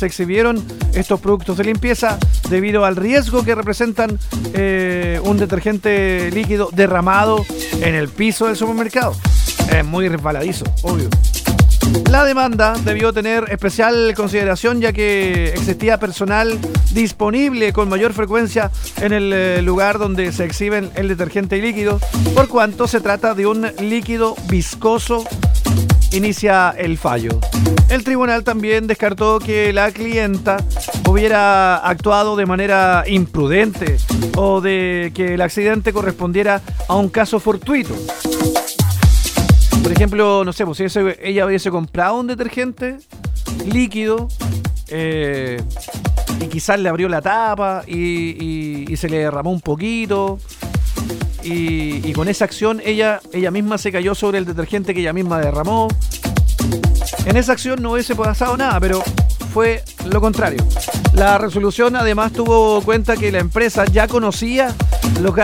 se exhibieron estos productos de limpieza debido al riesgo que representan un detergente líquido derramado en el piso del supermercado. Es muy resbaladizo, obvio. La demanda debió tener especial consideración ya que existía personal disponible con mayor frecuencia en el lugar donde se exhiben el detergente líquido, por cuanto se trata de un líquido viscoso, inicia el fallo. El tribunal también descartó que la clienta hubiera actuado de manera imprudente o de que el accidente correspondiera a un caso fortuito. Por ejemplo, no sé, pues si ella hubiese comprado un detergente líquido y quizás le abrió la tapa y se le derramó un poquito y con esa acción ella misma se cayó sobre el detergente que ella misma derramó. En esa acción no hubiese pasado nada, pero fue lo contrario. La resolución además tuvo cuenta que la empresa ya conocía los